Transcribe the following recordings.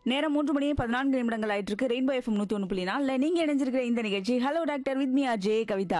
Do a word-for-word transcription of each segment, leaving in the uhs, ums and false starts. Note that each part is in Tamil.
நேரம் மூன்று மணி பதினான்கு நிமிடங்கள் ஆயிட்டு இருக்கு. ரெயின்போ எஃப்எம் நூத்தி ஒன்று புள்ளி நாலுல நீங்க இணைஞ்சிருக்கிற இந்த நிகழ்ச்சி hello doctor with me Ajay Kavitha.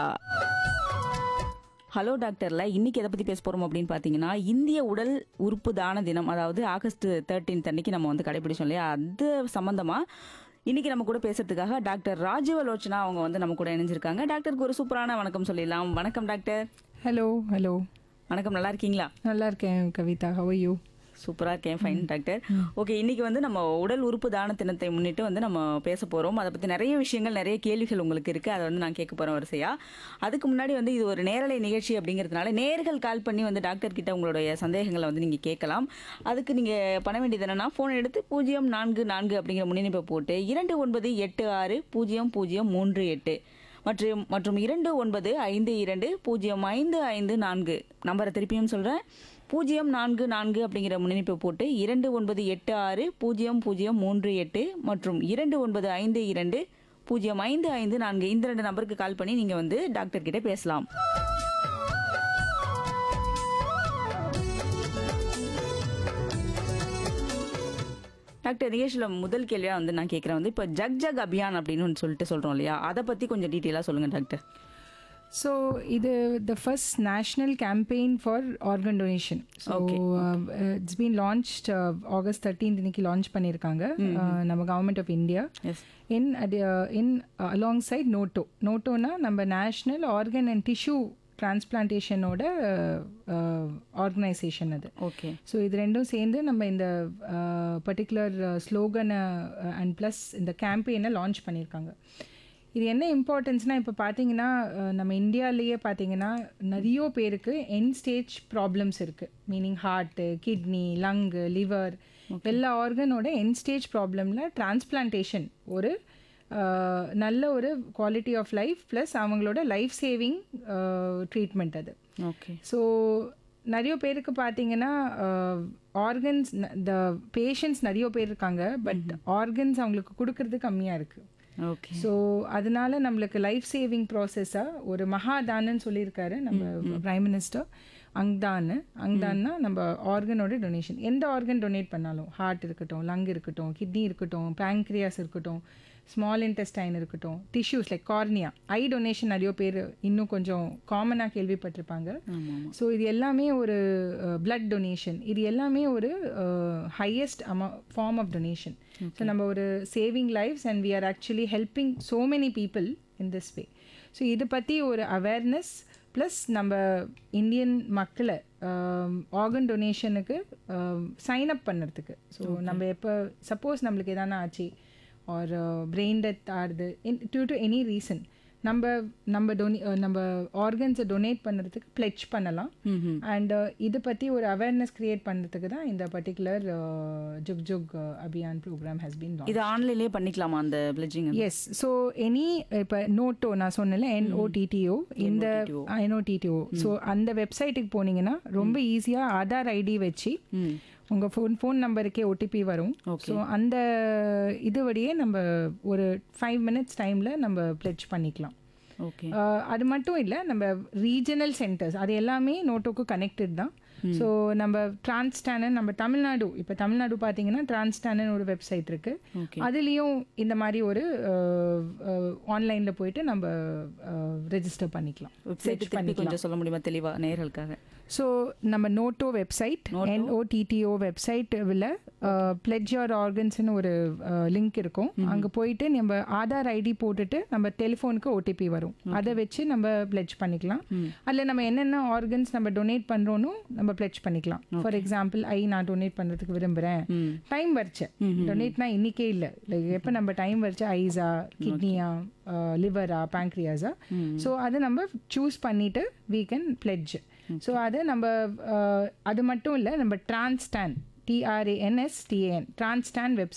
Hello டாக்டர்ல இன்னைக்கு எதை பத்தி பேச போறோம் அப்படின்னு பாத்தீங்கன்னா, இந்திய உடல் உறுப்பு தான தினம், அதாவது ஆகஸ்ட் தேர்ட்டீன்த் அன்னைக்கு நம்ம வந்து கடைபிடிச்சோம் இல்லையா, அது சம்பந்தமா இன்னைக்கு நம்ம கூட பேசுறதுக்காக டாக்டர் ராஜீவலோச்சனா அவங்க வந்து நம்ம கூட இணைஞ்சிருக்காங்க. டாக்டருக்கு ஒரு சூப்பரான வணக்கம் சொல்லிடலாம். வணக்கம் டாக்டர். ஹலோ ஹலோ வணக்கம், நல்லா இருக்கீங்களா? நல்லா இருக்கேன் கவிதா. How are you? சூப்பராக இருக்கேன், ஃபைன் டாக்டர். ஓகே, இன்னைக்கு வந்து நம்ம உடல் உறுப்பு தான தினத்தை முன்னிட்டு வந்து நம்ம பேச போகிறோம். அதை பற்றி நிறைய விஷயங்கள், நிறைய கேள்விகள் உங்களுக்கு இருக்குது. அதை வந்து நான் கேட்க போகிறேன் வரிசையாக. அதுக்கு முன்னாடி வந்து இது ஒரு நேரலை நிகழ்ச்சி அப்படிங்கிறதுனால நேர்கள் கால் பண்ணி வந்து டாக்டர் கிட்ட உங்களுடைய சந்தேகங்களை வந்து நீங்கள் கேட்கலாம். அதுக்கு நீங்கள் பண்ண வேண்டியது என்னென்னா, ஃபோன் எடுத்து பூஜ்ஜியம் நான்கு நான்கு அப்படிங்கிற முன்னிணைப்பை போட்டு இரண்டு ஒன்பது எட்டு ஆறு பூஜ்ஜியம் பூஜ்ஜியம் மூன்று எட்டு மற்றும் மற்றும் இரண்டு ஒன்பது ஐந்து இரண்டு பூஜ்ஜியம் ஐந்து ஐந்து நான்கு நம்பரை திருப்பியும் சொல்கிறேன். பூஜ்ஜியம் நான்கு நான்கு அப்படிங்கிற முன்னிணைப்பை போட்டு இரண்டு ஒன்பது எட்டு ஆறு பூஜ்ஜியம் பூஜ்ஜியம் மூன்று எட்டு மற்றும் இரண்டு ஒன்பது ஐந்து இரண்டு பூஜ்ஜியம் ஐந்து ஐந்து நான்கு இந்த ரெண்டு நம்பருக்கு கால் பண்ணி நீங்கள் வந்து டாக்டர் கிட்ட பேசலாம். டாக்டர், நிகழ்ச்சியில் முதல் கேள்வியாக வந்து நான் கேட்குறேன் வந்து இப்போ ஜக் ஜக் அபியான் அப்படின்னு சொல்லிட்டு சொல்கிறோம் இல்லையா, அதை பற்றி கொஞ்சம் டீட்டெயிலாக சொல்லுங்கள் டாக்டர். ஸோ இது the first national campaign for organ donation. So it's been launched August thirteenth இன்னைக்கு லான்ச் பண்ணியிருக்காங்க நம்ம government of India in in along side நோட்டோ. நோட்டோனா நம்ம national organ and tissue டிரான்ஸ்பிளான்டேஷனோட organisation அது. ஓகே. ஸோ இது ரெண்டும் சேர்ந்து நம்ம இந்த பர்டிகுலர் ஸ்லோகனை அண்ட் ப்ளஸ் இந்த கேம்பெயினை லான்ச் பண்ணியிருக்காங்க. இது என்ன இம்பார்ட்டன்ஸ்னால், இப்போ பார்த்தீங்கன்னா நம்ம இந்தியாவிலேயே பார்த்தீங்கன்னா நிறைய பேருக்கு என் ஸ்டேஜ் ப்ராப்ளம்ஸ் இருக்குது. மீனிங் ஹார்ட்டு, கிட்னி, லங்கு, லிவர், எல்லா ஆர்கனோட என் ஸ்டேஜ் ப்ராப்ளமில் டிரான்ஸ்பிளான்டேஷன் ஒரு நல்ல ஒரு குவாலிட்டி ஆஃப் லைஃப் ப்ளஸ் அவங்களோட லைஃப் சேவிங் ட்ரீட்மெண்ட் அது. ஓகே. ஸோ நிறைய பேருக்கு பார்த்தீங்கன்னா ஆர்கன்ஸ், த பேஷண்ட்ஸ் நிறைய பேர் இருக்காங்க, பட் ஆர்கன்ஸ் அவங்களுக்கு கொடுக்கறது கம்மியாக இருக்குது. ஓகே. ஸோ அதனால நம்மளுக்கு லைஃப் சேவிங் ப்ராசஸாக ஒரு மகாதான்னு சொல்லியிருக்காரு நம்ம பிரைம் மினிஸ்டர். அங்தான் அங்தான்னா நம்ம ஆர்கனோட டொனேஷன். எந்த ஆர்கன் டொனேட் பண்ணாலும், ஹார்ட் இருக்கட்டும், லங் இருக்கட்டும், கிட்னி இருக்கட்டும், பேங்க்ரியாஸ் இருக்கட்டும், ஸ்மால் இன்டெஸ்டைன் இருக்கட்டும், டிஷ்யூஸ் லைக் கார்னியா, ஐ டொனேஷன் நிறைய பேர் இன்னும் கொஞ்சம் காமனாக கேள்விப்பட்டிருப்பாங்க. ஸோ இது எல்லாமே ஒரு பிளட் டொனேஷன். இது எல்லாமே ஒரு highest அமௌ form of donation. So நம்ம ஒரு saving lives and we are actually helping so many people in this way. So இதை பற்றி ஒரு அவேர்னஸ் ப்ளஸ் நம்ம இந்தியன் மக்களை ஆர்கன் டொனேஷனுக்கு சைன் அப் பண்ணுறதுக்கு. ஸோ நம்ம எப்போ சப்போஸ் நம்மளுக்கு எதானா ஆச்சு ஆர் பிரெயின் டெத் ஆகுது டியூ டு எனி ரீசன், நம்ம நம்ம டொனே நம்ம ஆர்கன்ஸை டொனேட் பண்ணுறதுக்கு பிளெட்ஜ் பண்ணலாம். அண்ட் இதை பற்றி ஒரு அவேர்னஸ் கிரியேட் பண்ணுறதுக்கு தான் இந்த particular juke juke Abhiyan program has been launch. இது ஆன்லைன்லேயே பண்ணிக்கலாமா அந்த பிளெட்ஜிங்? எஸ். ஸோ எனி இப்போ நோட்டோ நான் சொன்னேன்ல, என்ஓடிடிஓ, இந்த என்ஓடிடிஓ, ஸோ அந்த வெப்சைட்டுக்கு போனீங்கன்னா ரொம்ப ஈஸியாக ஆதார் ஐடி வச்சு உங்கள் ஃபோன் ஃபோன் நம்பருக்கே ஓடிபி வரும். ஸோ அந்த இது வழியே நம்ம ஒரு ஃபைவ் மினிட்ஸ் டைமில் நம்ம பிளெட்ஜ் பண்ணிக்கலாம். ஓகே. அது மட்டும் இல்லை, நம்ம ரீஜனல் சென்டர்ஸ் அது எல்லாமே நோட்டோக்கு கனெக்டட் தான். ஸோ நம்ம டிரான்ஸ்டானன், நம்ம தமிழ்நாடு, இப்போ தமிழ்நாடு பார்த்தீங்கன்னா டிரான்ஸ்டானன் ஒரு வெப்சைட் இருக்குது. அதுலேயும் இந்த மாதிரி ஒரு ஆன்லைனில் போயிட்டு நம்ம ரெஜிஸ்டர் பண்ணிக்கலாம். வெப்சைட் கொஞ்சம் சொல்ல முடியுமா தெளிவாக நேயர்களுக்காக? ஸோ நம்ம நோட்டோ வெப்சைட், என்ஓடிடிஓ வெப்சைட்டில் பிளெட்ஜ் யுவர் ஆர்கன்ஸ்னு ஒரு லிங்க் இருக்கும். அங்கே போயிட்டு நம்ம ஆதார் ஐடி போட்டுட்டு நம்ம டெலிஃபோனுக்கு ஓடிபி வரும், அதை வச்சு நம்ம பிளெட்ஜ் பண்ணிக்கலாம். அதில் நம்ம என்னென்ன ஆர்கன்ஸ் நம்ம டொனேட் பண்ணுறோன்னு நம்ம பிளெட்ஜ் பண்ணிக்கலாம். ஃபார் எக்ஸாம்பிள், ஐ நான் டொனேட் பண்ணுறதுக்கு விரும்புகிறேன், டைம் வரைச்சேன், டொனேட்னா இன்னிக்கே இல்லை, லைக் எப்போ நம்ம டைம் வரைச்சா ஐஸா, கிட்னியா, லிவரா, பேங்க்ரியாஸா, ஸோ அதை நம்ம சூஸ் பண்ணிவிட்டு வீ கேன் பிளெட்ஜ். ஸோ அது நம்ம அது மட்டும் இல்லை, நம்ம டிரான்ஸ்டான், டிஆர்ஏஎன்எஸ்டிஏஎன் டிரான்ஸ்டான் வெப்சைட்